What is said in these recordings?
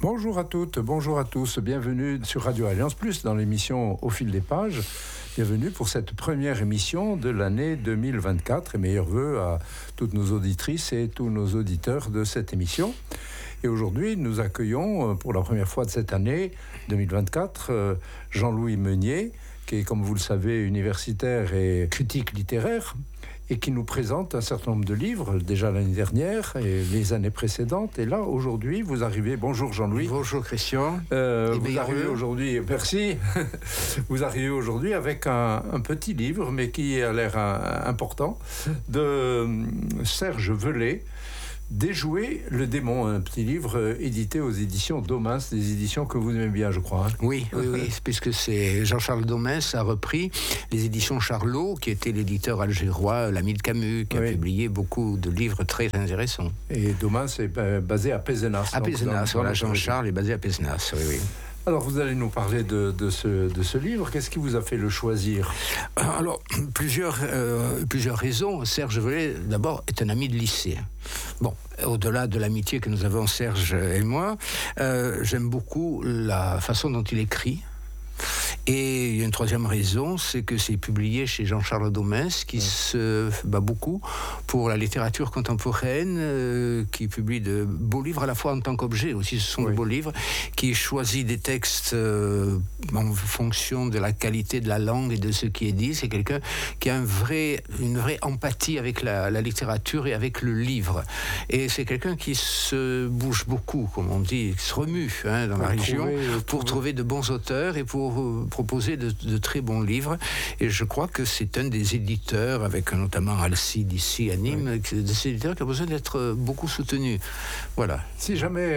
Bonjour à toutes, bonjour à tous, bienvenue sur Radio Alliance Plus dans l'émission Au fil des pages. Bienvenue pour cette première émission de l'année 2024 et meilleurs vœux à toutes nos auditrices et tous nos auditeurs de cette émission. Et aujourd'hui, nous accueillons pour la première fois de cette année 2024 Jean-Louis Meunier, qui est, comme vous le savez, universitaire et critique littéraire, et qui nous présente un certain nombre de livres, déjà l'année dernière et les années précédentes. Et là, aujourd'hui, vous arrivez... Bonjour Jean-Louis. Bonjour Christian. Vous arrivez aujourd'hui... Merci. Vous arrivez aujourd'hui avec un petit livre, mais qui a l'air important, de Serge Velay, Déjouer le démon, un petit livre édité aux éditions Domens, des éditions que vous aimez bien, je crois. Oui, puisque c'est Jean-Charles Domens a repris les éditions Charlot, qui était l'éditeur algérois, l'ami de Camus, qui a publié beaucoup de livres très intéressants. Et Domens est basé à Pézenas. À Pézenas, voilà, Jean-Charles est basé à Pézenas, oui. Alors, vous allez nous parler de ce livre. Qu'est-ce qui vous a fait le choisir ? Alors, plusieurs raisons. Serge Velay, d'abord, est un ami de lycée. Bon, au-delà de l'amitié que nous avons, Serge et moi, j'aime beaucoup la façon dont il écrit. Et il y a une troisième raison, c'est que c'est publié chez Jean-Charles Domens, qui se bat beaucoup pour la littérature contemporaine, qui publie de beaux livres à la fois en tant qu'objet, aussi ce sont de beaux livres, qui choisit des textes en fonction de la qualité de la langue et de ce qui est dit. C'est quelqu'un qui a une vraie empathie avec la littérature et avec le livre. Et c'est quelqu'un qui se bouge beaucoup, comme on dit, qui se remue dans la région pour trouver de bons auteurs et pour proposer de très bons livres. Et je crois que c'est un des éditeurs, avec notamment Alcide ici à Nîmes, des éditeurs qui a besoin d'être beaucoup soutenu. Voilà. Si jamais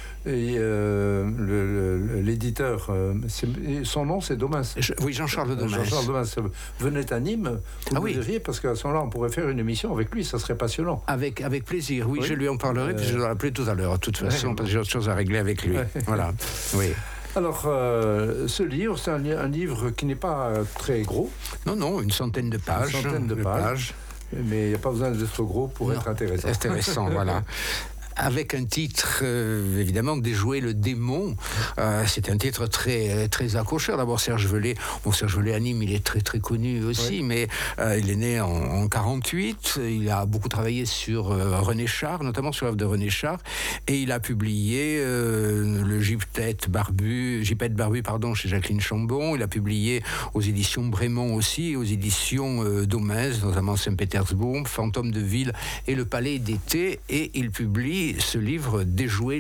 l'éditeur, son nom c'est Domens. Oui, Jean-Charles Domens. Jean-Charles Domens venait à Nîmes, vous le diriez, parce qu'à ce moment-là, on pourrait faire une émission avec lui, ça serait passionnant. Avec plaisir, oui, je lui en parlerai, puis je vais l'appeler tout à l'heure, de toute façon, parce que j'ai autre chose à régler avec lui. Voilà, oui. Alors, ce livre, c'est un livre qui n'est pas très gros. Non, une centaine de pages. Mais il n'y a pas besoin d'être gros pour être intéressant. Intéressant, voilà. Avec un titre, évidemment, Déjouer le démon. C'est un titre très, très accrocheur. D'abord, Serge Velay. Bon, Serge Velay à Nîmes, il est très, très connu aussi, mais il est né en 48. Il a beaucoup travaillé sur René Char, notamment sur l'œuvre de René Char. Et il a publié le Gipette barbu, chez Jacqueline Chambon. Il a publié aux éditions Brémond aussi, aux éditions Domens, notamment Saint-Pétersbourg, Fantôme de ville et Le Palais d'été. Et il publie ce livre Déjouer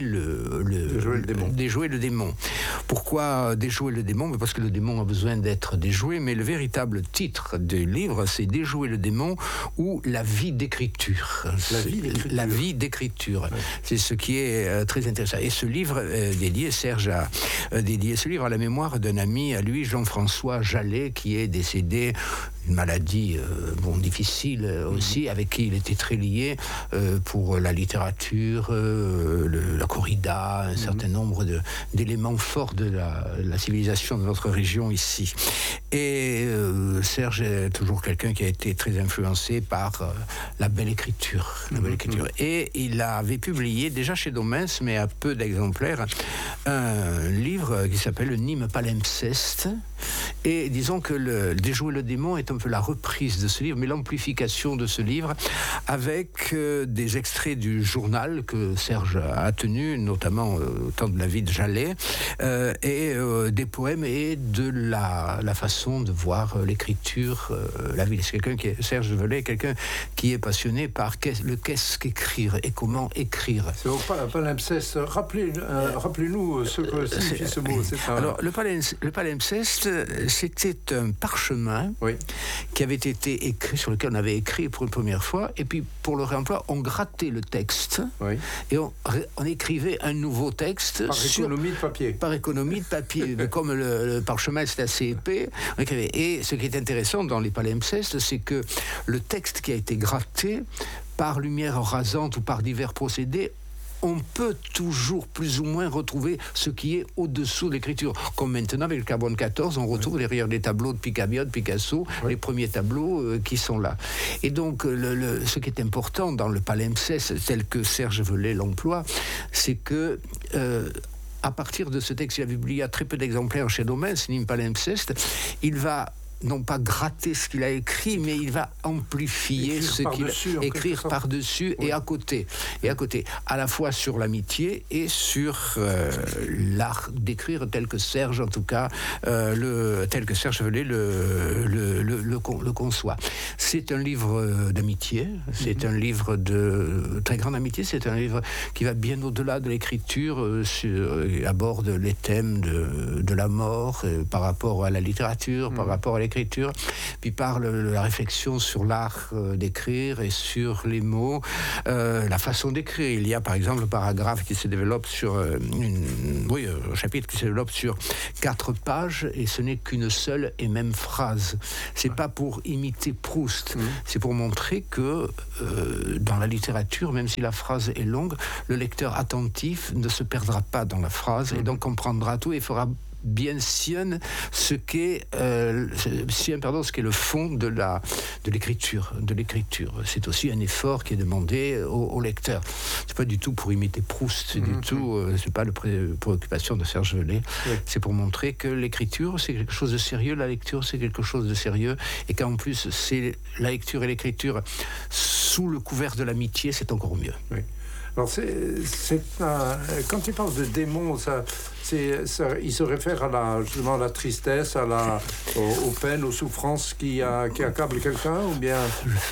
le démon. Pourquoi déjouer le démon ? Parce que le démon a besoin d'être déjoué, mais le véritable titre du livre, c'est Déjouer le démon ou La vie d'écriture. La vie d'écriture. Ouais. C'est ce qui est très intéressant. Et ce livre, Serge a dédié ce livre à la mémoire d'un ami à lui, Jean-François Jallet, qui est décédé, une maladie difficile aussi, avec qui il était très lié pour la littérature, la corrida, un certain nombre d'éléments forts de la civilisation de notre région ici. Et Serge est toujours quelqu'un qui a été très influencé par la belle écriture. Et il avait publié, déjà chez Domens, mais à peu d'exemplaires, un livre qui s'appelle Le Nîmes Palimpseste. Et disons que Déjouer le démon est un peu la reprise de ce livre, mais l'amplification de ce livre, avec des extraits du journal que Serge a tenu, notamment au temps de la vie de Jallet, et des poèmes et de la façon de voir l'écriture, la vie. C'est Serge Velay est quelqu'un qui est passionné par qu'est-ce qu'écrire et comment écrire. C'est au palimpseste. Rappelez-nous ce que signifie ce mot. Alors, le palimpseste, c'était un parchemin qui avait été écrit, sur lequel on avait écrit pour une première fois, et puis pour le réemploi, on grattait le texte et on écrivait un nouveau texte par économie de papier. Mais comme le parchemin c'est assez épais, on écrivait. Et ce qui est intéressant dans les palimpsestes, c'est que le texte qui a été gratté par lumière rasante ou par divers procédés, on peut toujours plus ou moins retrouver ce qui est au-dessous de l'écriture. Comme maintenant, avec le carbone 14, on retrouve derrière les tableaux de Picabia, de Picasso, les premiers tableaux qui sont là. Et donc, ce qui est important dans le palimpseste, tel que Serge Velay l'emploie, c'est que à partir de ce texte, il avait publié à très peu d'exemplaires chez Domens, Nim Palimpsest, il va non pas gratter ce qu'il a écrit, mais il va amplifier ce qu'il a écrire par-dessus et à côté. Et à côté, à la fois sur l'amitié et sur l'art d'écrire tel que Serge, en tout cas, tel que Serge Velay le conçoit. C'est un livre d'amitié, c'est un livre de très grande amitié, c'est un livre qui va bien au-delà de l'écriture, aborde les thèmes de la mort par rapport à la littérature, par rapport à l'écriture, puis parle de la réflexion sur l'art d'écrire et sur les mots, la façon d'écrire. Il y a par exemple un paragraphe qui se développe sur un chapitre qui se développe sur 4 pages et ce n'est qu'une seule et même phrase. C'est pas pour imiter Proust, c'est pour montrer que dans la littérature, même si la phrase est longue, le lecteur attentif ne se perdra pas dans la phrase et donc comprendra tout et fera bien sien ce qu'est le fond de l'écriture. C'est aussi un effort qui est demandé au lecteur. C'est pas du tout pour imiter Proust, c'est pas la préoccupation de Serge Velay. Oui. C'est pour montrer que l'écriture c'est quelque chose de sérieux, la lecture c'est quelque chose de sérieux, et qu'en plus c'est la lecture et l'écriture sous le couvert de l'amitié, c'est encore mieux. Oui. Alors, quand tu parles de démon, il se réfère à la tristesse, aux peines, aux souffrances qui accablent quelqu'un, ou bien...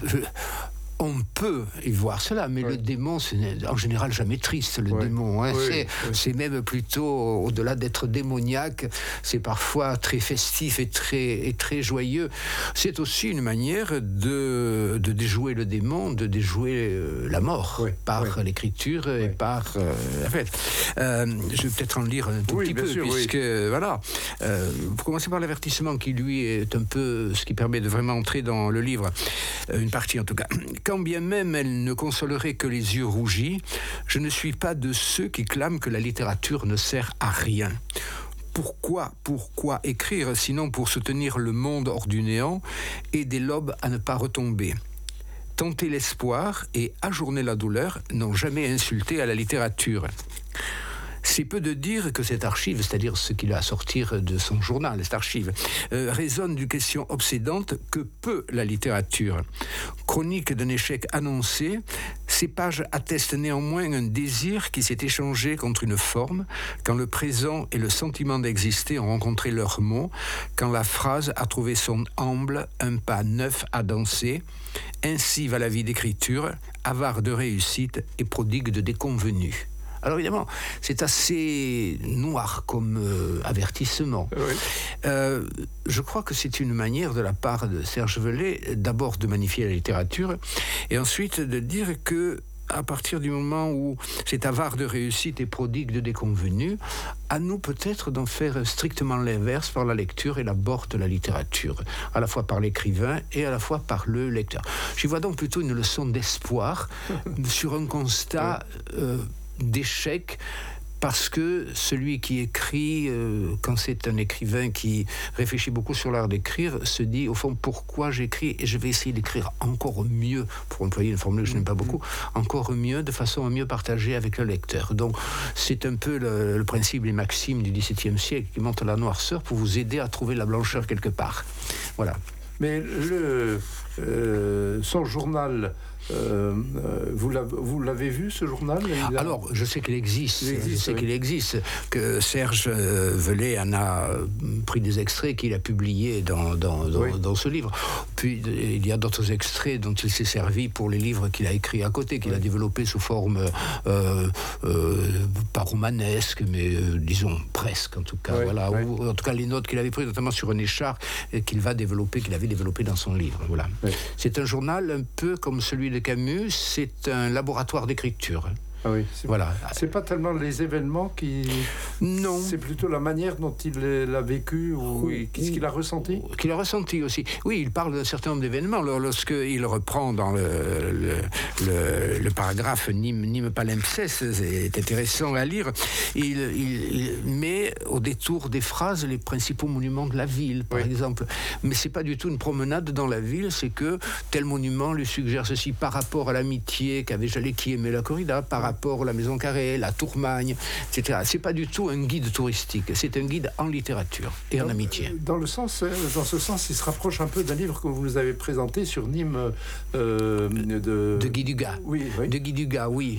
On peut y voir cela, mais le démon, c'est en général jamais triste, le démon. Hein. C'est même plutôt, au-delà d'être démoniaque, c'est parfois très festif et très joyeux. C'est aussi une manière de déjouer le démon, de déjouer la mort, par l'écriture et par la fête. Je vais peut-être en lire un tout petit peu, puisque, voilà. Pour commencer par l'avertissement, qui lui est un peu ce qui permet de vraiment entrer dans le livre, une partie en tout cas. Quand bien même elle ne consolerait que les yeux rougis, je ne suis pas de ceux qui clament que la littérature ne sert à rien. Pourquoi écrire, sinon pour soutenir le monde hors du néant, aider l'aube à ne pas retomber? Tenter l'espoir et ajourner la douleur n'ont jamais insulté à la littérature. C'est peu de dire que cette archive, c'est-à-dire ce qu'il a à sortir de son journal, cette archive, résonne d'une question obsédante: que peut la littérature? Chronique d'un échec annoncé, ces pages attestent néanmoins un désir qui s'est échangé contre une forme, quand le présent et le sentiment d'exister ont rencontré leurs mots, quand la phrase a trouvé son amble, un pas neuf à danser. Ainsi va la vie d'écriture, avare de réussite et prodigue de déconvenus. Alors évidemment, c'est assez noir comme avertissement. Oui. Je crois que c'est une manière de la part de Serge Velay, d'abord de magnifier la littérature, et ensuite de dire que, à partir du moment où c'est avare de réussite et prodigue de déconvenus, à nous peut-être d'en faire strictement l'inverse par la lecture et l'abord de la littérature, à la fois par l'écrivain et à la fois par le lecteur. J'y vois donc plutôt une leçon d'espoir sur un constat d'échec, parce que celui qui écrit, quand c'est un écrivain qui réfléchit beaucoup sur l'art d'écrire, se dit au fond pourquoi j'écris, et je vais essayer d'écrire encore mieux, pour employer une formule que je n'aime pas beaucoup, encore mieux, de façon à mieux partager avec le lecteur. Donc c'est un peu le principe, les maximes du XVIIe siècle qui montrent la noirceur pour vous aider à trouver la blancheur quelque part. Voilà. Mais son journal, vous l'avez vu, ce journal? Alors, je sais qu'il existe. Qu'il existe. Que Serge Velay en a pris des extraits qu'il a publiés dans ce livre. Puis, il y a d'autres extraits dont il s'est servi pour les livres qu'il a écrits à côté, qu'il a développés sous forme pas romanesque, mais disons presque, en tout cas. Voilà. Ou, en tout cas, les notes qu'il avait prises, notamment sur René Char, qu'il avait développé dans son livre. Voilà. C'est un journal un peu comme celui de Camus, c'est un laboratoire d'écriture. Ah oui, voilà. C'est pas tellement les événements qui... Non. C'est plutôt la manière dont il l'a vécu, ou qu'est-ce qu'il a ressenti? Qu'il a ressenti aussi. Oui, il parle d'un certain nombre d'événements. Lorsqu'il reprend dans le paragraphe Nîmes Palimpseste, c'est intéressant à lire, il met au détour des phrases les principaux monuments de la ville, par exemple. Mais c'est pas du tout une promenade dans la ville, c'est que tel monument lui suggère ceci par rapport à l'amitié qu'avait Jalais qui aimait la corrida, par rapport à la Maison Carrée, la Tourmagne, etc. C'est pas du tout un guide touristique, c'est un guide en littérature et en amitié. Dans ce sens, il se rapproche un peu d'un livre que vous nous avez présenté sur Nîmes de Guy Dugas. Oui, oui. De Guy Dugas, oui.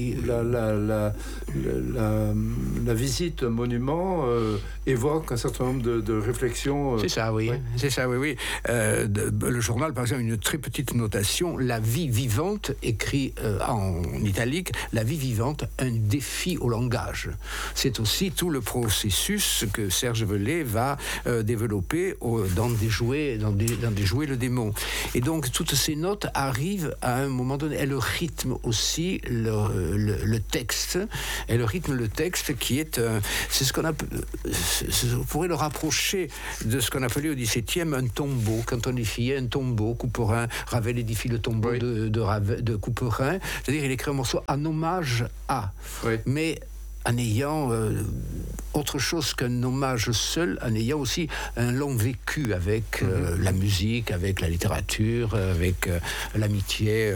La visite monument évoque un certain nombre de réflexions. C'est ça, oui. C'est ça, oui. Le journal, par exemple, une très petite notation, la vie vivante, écrit en italique, la vie vivante, un défi au langage. C'est aussi tout le processus que Serge Velay va développer dans des jouets le démon. Et donc toutes ces notes arrivent à un moment donné, elles rythment aussi le texte. Elles rythment le texte qui est c'est ce qu'on a, on pourrait le rapprocher de ce qu'on appelait au XVIIe un tombeau. Quand on édifiait un tombeau, Couperin, Ravel édifie le tombeau de Couperin, c'est-à-dire il écrit un morceau en hommage à, mais en ayant autre chose qu'un hommage seul, en ayant aussi un long vécu avec la musique, avec la littérature, avec l'amitié,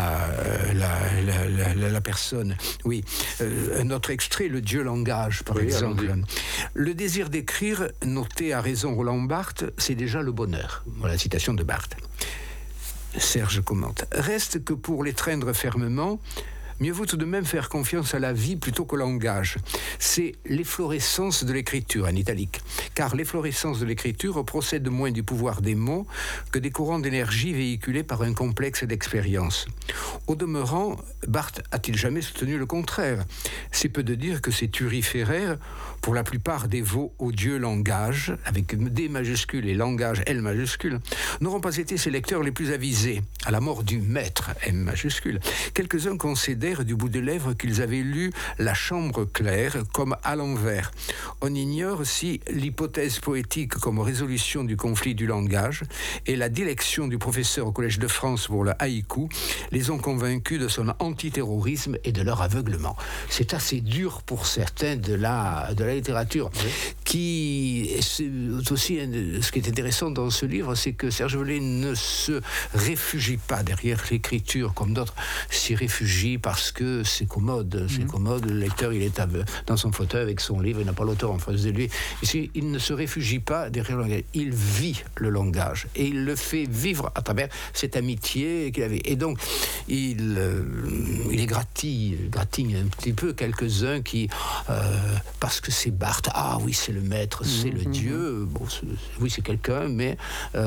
la personne. Oui. Un autre extrait, le Dieu langage, par exemple. Le désir d'écrire, noté à raison Roland Barthes, c'est déjà le bonheur. Voilà, citation de Barthes. Serge commente. Reste que pour l'étreindre fermement, mieux vaut tout de même faire confiance à la vie plutôt qu'au langage. C'est l'efflorescence de l'écriture, en italique. Car l'efflorescence de l'écriture procède moins du pouvoir des mots que des courants d'énergie véhiculés par un complexe d'expérience. Au demeurant, Barthes a-t-il jamais soutenu le contraire ? C'est peu de dire que ces turiféraires, pour la plupart dévots au Dieu langage, avec D majuscule et langage L majuscule, n'auront pas été ses lecteurs les plus avisés. À la mort du maître, M majuscule, quelques-uns concédaient du bout des lèvres qu'ils avaient lu La Chambre claire comme à l'envers. On ignore si l'hypothèse poétique comme résolution du conflit du langage et la dilection du professeur au Collège de France pour le haïku les ont convaincus de son antiterrorisme et de leur aveuglement. C'est assez dur pour certains de la littérature. Qui c'est aussi ce qui est intéressant dans ce livre, c'est que Serge Velay ne se réfugie pas derrière l'écriture comme d'autres s'y réfugient parce que c'est commode, le lecteur il est dans son fauteuil avec son livre, il n'a pas l'auteur en face de lui. Ici, il ne se réfugie pas derrière le langage, il vit le langage et il le fait vivre à travers cette amitié qu'il avait. Et donc, il gratigne un petit peu quelques-uns qui, parce que c'est Barthes, ah oui, c'est le maître, c'est le Dieu, bon, oui, c'est quelqu'un, mais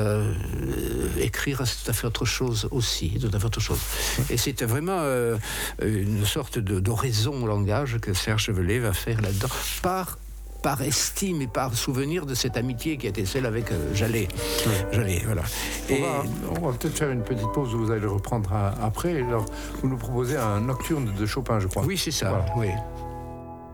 écrire, c'est tout à fait autre chose aussi, tout à fait autre chose. Et c'est vraiment une sorte d'oraison au langage que Serge Velay va faire là-dedans, par estime et par souvenir de cette amitié qui était celle avec Jallet. Voilà. On va peut-être faire une petite pause, vous allez le reprendre après. Alors, vous nous proposez un nocturne de Chopin, je crois. Oui, c'est ça, voilà. Oui.